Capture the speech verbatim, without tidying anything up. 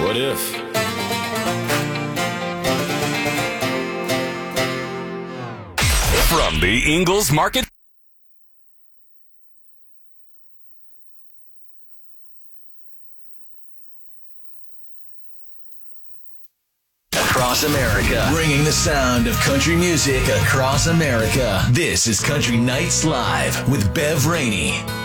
What if? From the Ingles Market. Across America, bringing the sound of country music across America. This is Country Nights Live with Bev Rainey.